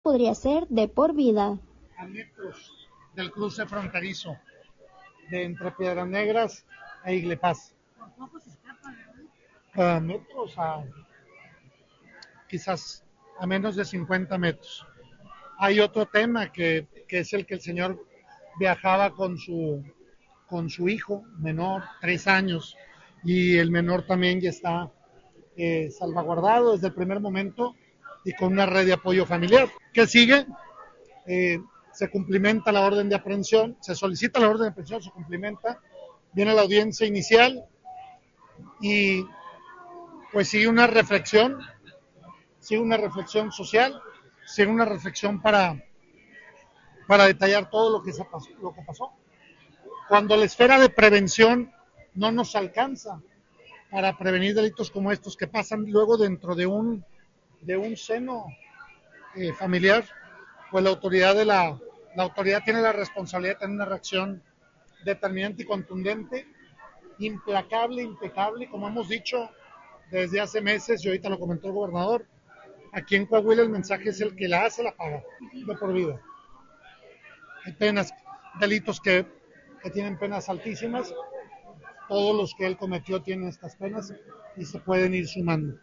podría ser de por vida. A metros del cruce fronterizo de entre Piedras Negras e Iglepaz. Por poco se escapa, ¿verdad? A metros, quizás a menos de 50 metros. Hay otro tema que es el que el señor viajaba con su hijo menor, 3 años, y el menor también ya está salvaguardado desde el primer momento y con una red de apoyo familiar. ¿Qué sigue? Se cumplimenta la orden de aprehensión, se solicita la orden de aprehensión, se cumplimenta, viene la audiencia inicial y pues sigue una reflexión social, sigue una reflexión para detallar todo lo que pasó. Cuando la esfera de prevención no nos alcanza para prevenir delitos como estos que pasan luego dentro de un seno familiar, pues la autoridad tiene la responsabilidad de tener una reacción determinante y contundente, implacable, impecable, como hemos dicho desde hace meses y ahorita lo comentó el gobernador. Aquí en Coahuila el mensaje es el que la hace, la paga, de por vida. Hay delitos que tienen penas altísimas, todos los que él cometió tienen estas penas y se pueden ir sumando.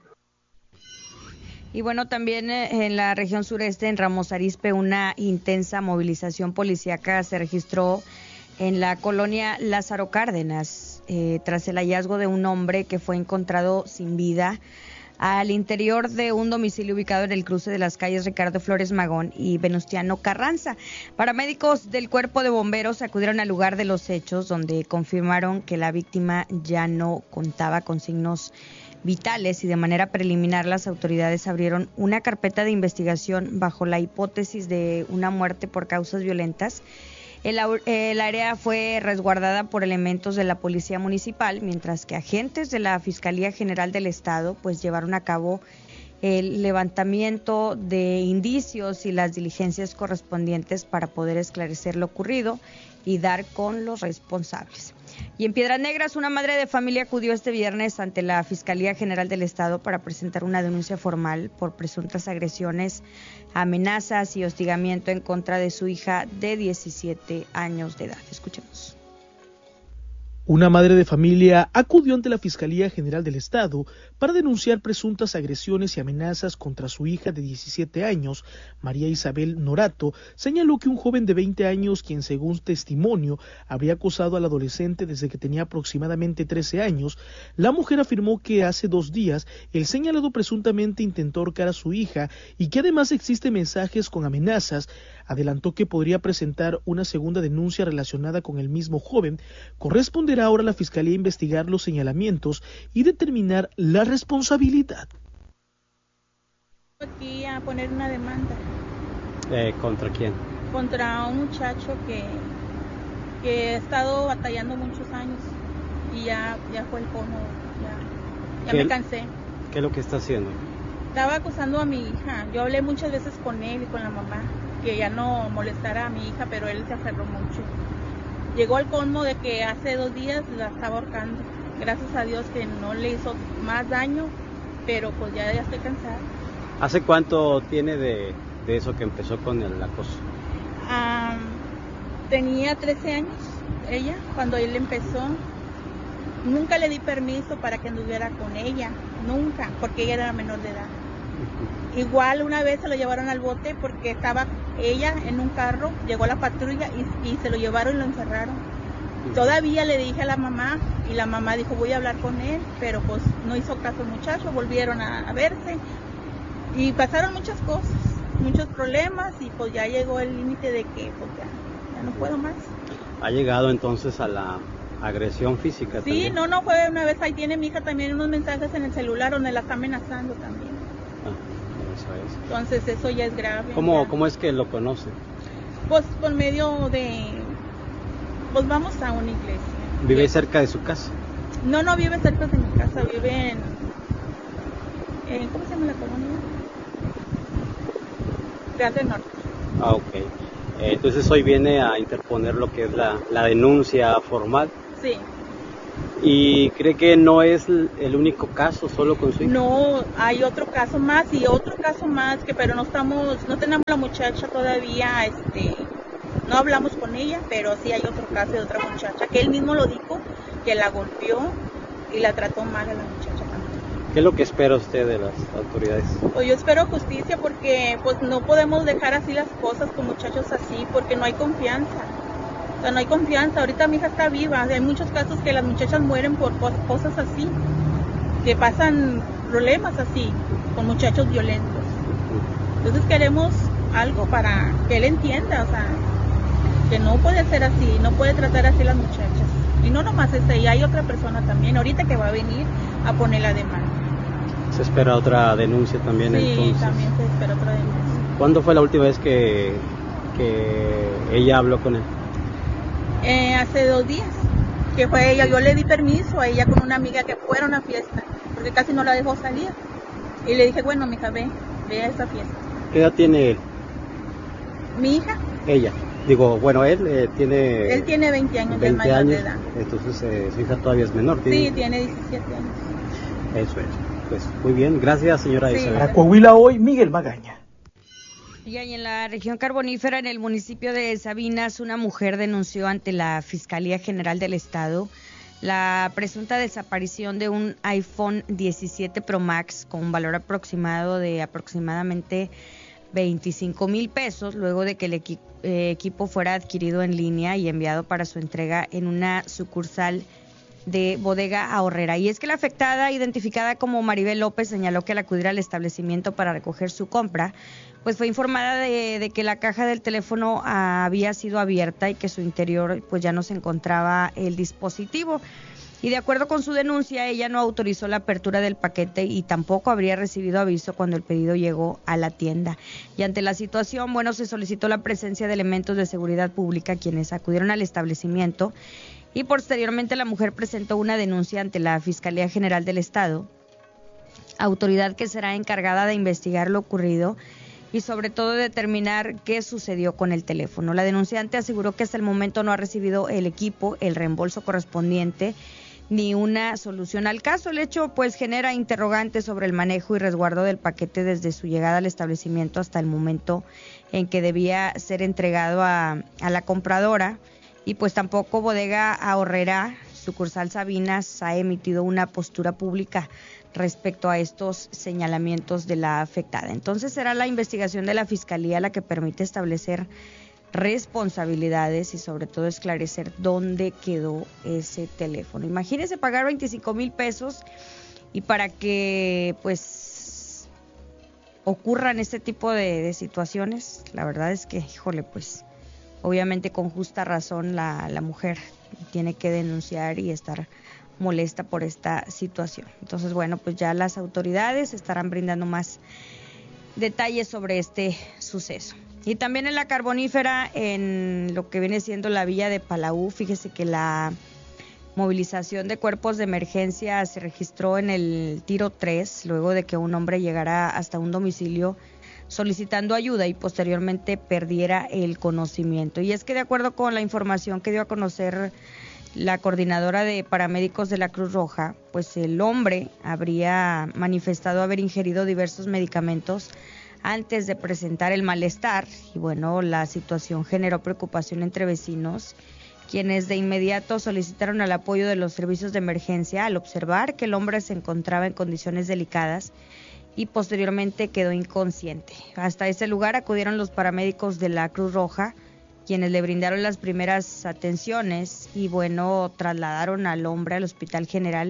Y bueno, también en la región sureste, en Ramos Arizpe, una intensa movilización policíaca se registró en la colonia Lázaro Cárdenas, tras el hallazgo de un hombre que fue encontrado sin vida al interior de un domicilio ubicado en el cruce de las calles Ricardo Flores Magón y Venustiano Carranza. Paramédicos del Cuerpo de Bomberos acudieron al lugar de los hechos, donde confirmaron que la víctima ya no contaba con signos vitales y de manera preliminar las autoridades abrieron una carpeta de investigación bajo la hipótesis de una muerte por causas violentas. El área fue resguardada por elementos de la Policía Municipal, mientras que agentes de la Fiscalía General del Estado pues llevaron a cabo el levantamiento de indicios y las diligencias correspondientes para poder esclarecer lo ocurrido y dar con los responsables. Y en Piedras Negras, una madre de familia acudió este viernes ante la Fiscalía General del Estado para presentar una denuncia formal por presuntas agresiones, amenazas y hostigamiento en contra de su hija de 17 años de edad. Escuchemos. Una madre de familia acudió ante la Fiscalía General del Estado para denunciar presuntas agresiones y amenazas contra su hija de 17 años. María Isabel Norato señaló que un joven de 20 años, quien según testimonio habría acosado al adolescente desde que tenía aproximadamente 13 años, la mujer afirmó que hace 2 días el señalado presuntamente intentó ahorcar a su hija y que además existen mensajes con amenazas. Adelantó que podría presentar una segunda denuncia relacionada con el mismo joven. Corresponderá ahora a la Fiscalía investigar los señalamientos y determinar la responsabilidad. Aquí a poner una demanda. ¿Contra quién? Contra un muchacho que ha estado batallando muchos años y ya fue el colmo, ya me cansé. ¿Qué es lo que está haciendo? Estaba acosando a mi hija. Yo hablé muchas veces con él y con la mamá que ya no molestara a mi hija, pero él se aferró mucho. Llegó al colmo de que hace 2 días la estaba ahorcando. Gracias a Dios que no le hizo más daño, pero pues ya estoy cansada. ¿Hace cuánto tiene de eso que empezó con el acoso? Tenía 13 años ella cuando él empezó. Nunca le di permiso para que anduviera con ella, nunca, porque ella era menor de edad. Igual una vez se lo llevaron al bote porque estaba ella en un carro, llegó la patrulla y se lo llevaron y lo encerraron. Todavía le dije a la mamá y la mamá dijo voy a hablar con él, pero pues no hizo caso el muchacho, volvieron a verse y pasaron muchas cosas, muchos problemas y pues ya llegó el límite de que pues ya no puedo más. ¿Ha llegado entonces a la agresión física? Sí, también? no fue una vez, ahí tiene mi hija también unos mensajes en el celular donde la está amenazando también. Eso es. Entonces eso ya es grave. ¿Cómo es que lo conoce? Pues por medio de, pues vamos a una iglesia. ¿Vive cerca de su casa? No vive cerca de mi casa, vive en ¿cómo se llama la colonia? Real del Norte. Ok. Entonces hoy viene a interponer lo que es la denuncia formal. Sí. ¿Y cree que no es el único caso solo con su hija? No, hay otro caso más y otro caso más, pero no tenemos la muchacha todavía, no hablamos con ella, pero sí hay otro caso de otra muchacha, que él mismo lo dijo, que la golpeó y la trató mal a la muchacha también. ¿Qué es lo que espera usted de las autoridades? Pues yo espero justicia porque pues no podemos dejar así las cosas con muchachos así, porque no hay confianza. O sea, no hay confianza. Ahorita mi hija está viva. Hay muchos casos que las muchachas mueren por cosas así, que pasan problemas así, con muchachos violentos. Entonces queremos algo para que él entienda, o sea, que no puede ser así, no puede tratar así a las muchachas. Y no nomás y hay otra persona también, ahorita que va a venir a poner la demanda. ¿Se espera otra denuncia también entonces? Sí, también se espera otra denuncia. ¿Cuándo fue la última vez que ella habló con él? Hace 2 días, que fue ella, yo le di permiso a ella con una amiga que fuera a una fiesta, porque casi no la dejó salir. Y le dije, bueno, mija, ve a esa fiesta. ¿Qué edad tiene él? ¿Mi hija? Ella. Digo, bueno, él tiene... Él tiene 20 años, del mayor de edad. Entonces su hija todavía es menor. Sí, tiene 17 años. Eso es. Pues muy bien, gracias señora Isabel. Para Coahuila Hoy, Miguel Magaña. Y ahí en la región carbonífera, en el municipio de Sabinas, una mujer denunció ante la Fiscalía General del Estado la presunta desaparición de un iPhone 17 Pro Max con un valor aproximado de aproximadamente 25,000 pesos, luego de que el equipo fuera adquirido en línea y enviado para su entrega en una sucursal de Bodega Aurrera. Y es que la afectada, identificada como Maribel López, señaló que al acudir al establecimiento para recoger su compra, pues fue informada de que la caja del teléfono había sido abierta y que su interior pues ya no se encontraba el dispositivo. Y de acuerdo con su denuncia, ella no autorizó la apertura del paquete y tampoco habría recibido aviso cuando el pedido llegó a la tienda. Y ante la situación, bueno, se solicitó la presencia de elementos de seguridad pública quienes acudieron al establecimiento y posteriormente la mujer presentó una denuncia ante la Fiscalía General del Estado, autoridad que será encargada de investigar lo ocurrido y sobre todo determinar qué sucedió con el teléfono. La denunciante aseguró que hasta el momento no ha recibido el equipo, el reembolso correspondiente ni una solución al caso. El hecho pues genera interrogantes sobre el manejo y resguardo del paquete desde su llegada al establecimiento hasta el momento en que debía ser entregado a la compradora, y pues tampoco Bodega Aurrera, sucursal Sabinas, ha emitido una postura pública respecto a estos señalamientos de la afectada. Entonces será la investigación de la Fiscalía la que permite establecer responsabilidades y sobre todo esclarecer dónde quedó ese teléfono. Imagínense pagar 25,000 pesos y para que pues ocurran este tipo de situaciones, la verdad es que, híjole, pues obviamente con justa razón la mujer tiene que denunciar y estar molesta por esta situación. Entonces, bueno, pues ya las autoridades estarán brindando más detalles sobre este suceso. Y también en la carbonífera, en lo que viene siendo la villa de Palau, fíjese que la movilización de cuerpos de emergencia se registró en el Tiro 3, luego de que un hombre llegara hasta un domicilio solicitando ayuda y posteriormente perdiera el conocimiento. Y es que de acuerdo con la información que dio a conocer la coordinadora de paramédicos de la Cruz Roja, pues el hombre habría manifestado haber ingerido diversos medicamentos antes de presentar el malestar y bueno, la situación generó preocupación entre vecinos, quienes de inmediato solicitaron el apoyo de los servicios de emergencia al observar que el hombre se encontraba en condiciones delicadas y posteriormente quedó inconsciente. Hasta ese lugar acudieron los paramédicos de la Cruz Roja, quienes le brindaron las primeras atenciones y bueno, trasladaron al hombre al Hospital General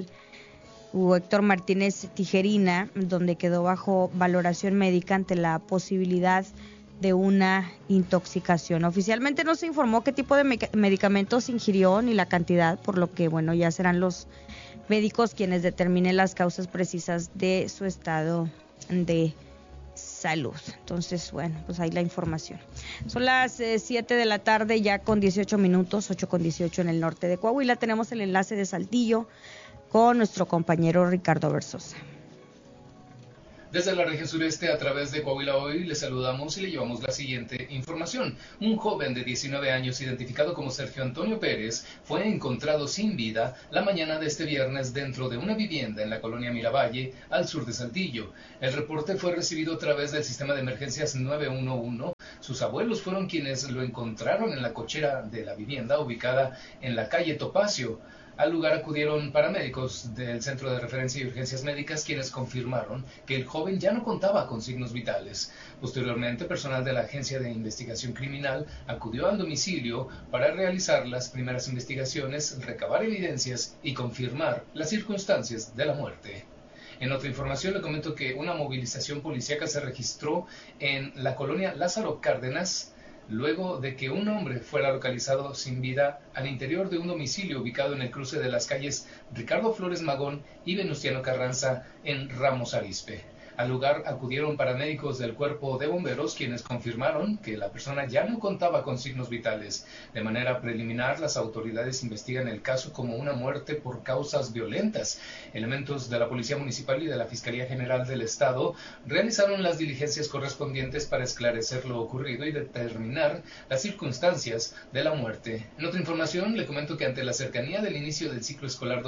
Hugo Héctor Martínez Tijerina, donde quedó bajo valoración médica ante la posibilidad de una intoxicación. Oficialmente no se informó qué tipo de medicamentos ingirió ni la cantidad, por lo que bueno, ya serán los médicos quienes determinen las causas precisas de su estado de salud. Entonces, bueno, pues ahí la información. Son las 7 de la tarde ya con 18 minutos, 8:18 en el norte de Coahuila. Tenemos el enlace de Saltillo con nuestro compañero Ricardo Versosa. Desde la región sureste, a través de Coahuila Hoy, le saludamos y le llevamos la siguiente información. Un joven de 19 años, identificado como Sergio Antonio Pérez, fue encontrado sin vida la mañana de este viernes dentro de una vivienda en la colonia Miravalle, al sur de Saltillo. El reporte fue recibido a través del sistema de emergencias 911. Sus abuelos fueron quienes lo encontraron en la cochera de la vivienda, ubicada en la calle Topacio. Al lugar acudieron paramédicos del Centro de Referencia y Urgencias Médicas, quienes confirmaron que el joven ya no contaba con signos vitales. Posteriormente, personal de la Agencia de Investigación Criminal acudió al domicilio para realizar las primeras investigaciones, recabar evidencias y confirmar las circunstancias de la muerte. En otra información le comento que una movilización policíaca se registró en la colonia Lázaro Cárdenas, luego de que un hombre fuera localizado sin vida al interior de un domicilio ubicado en el cruce de las calles Ricardo Flores Magón y Venustiano Carranza en Ramos Arizpe. Al lugar acudieron paramédicos del Cuerpo de Bomberos, quienes confirmaron que la persona ya no contaba con signos vitales. De manera preliminar, las autoridades investigan el caso como una muerte por causas violentas. Elementos de la Policía Municipal y de la Fiscalía General del Estado realizaron las diligencias correspondientes para esclarecer lo ocurrido y determinar las circunstancias de la muerte. En otra información, le comento que ante la cercanía del inicio del ciclo escolar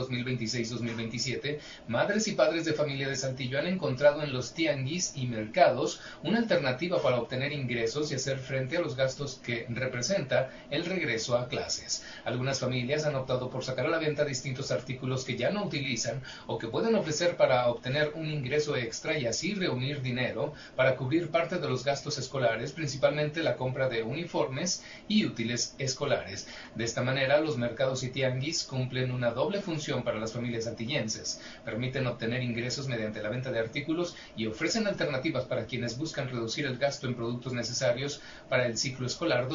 2026-2027, madres y padres de familia de Saltillo han encontrado en los tianguis y mercados una alternativa para obtener ingresos y hacer frente a los gastos que representa el regreso a clases. Algunas familias han optado por sacar a la venta distintos artículos que ya no utilizan o que pueden ofrecer para obtener un ingreso extra y así reunir dinero para cubrir parte de los gastos escolares, principalmente la compra de uniformes y útiles escolares. De esta manera, los mercados y tianguis cumplen una doble función para las familias saltillenses. Permiten obtener ingresos mediante la venta de artículos y ofrecen alternativas para quienes buscan reducir el gasto en productos necesarios para el ciclo escolar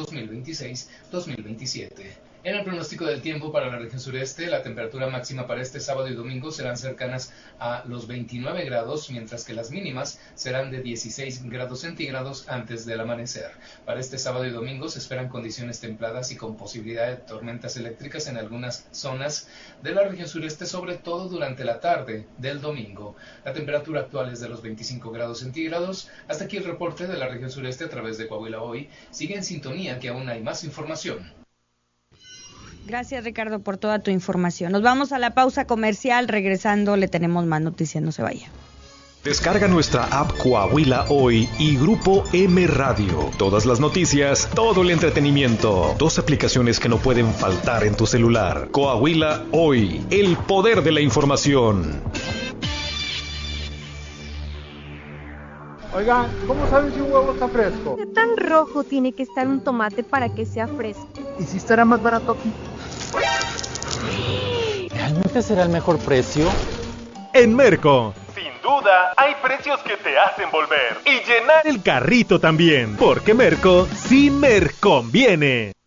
2026-2027. En el pronóstico del tiempo para la región sureste, la temperatura máxima para este sábado y domingo serán cercanas a los 29 grados, mientras que las mínimas serán de 16 grados centígrados antes del amanecer. Para este sábado y domingo se esperan condiciones templadas y con posibilidad de tormentas eléctricas en algunas zonas de la región sureste, sobre todo durante la tarde del domingo. La temperatura actual es de los 25 grados centígrados. Hasta aquí el reporte de la región sureste a través de Coahuila Hoy. Sigue en sintonía, que aún hay más información. Gracias, Ricardo, por toda tu información. Nos vamos a la pausa comercial. Regresando, le tenemos más noticias. No se vaya. Descarga nuestra app Coahuila Hoy y Grupo M Radio. Todas las noticias, todo el entretenimiento. 2 aplicaciones que no pueden faltar en tu celular. Coahuila Hoy, el poder de la información. Oigan, ¿cómo saben si un huevo está fresco? ¿Qué tan rojo tiene que estar un tomate para que sea fresco? ¿Y si estará más barato aquí? ¿Realmente será el mejor precio? En Merco, sin duda, hay precios que te hacen volver y llenar el carrito también, porque Merco sí me conviene.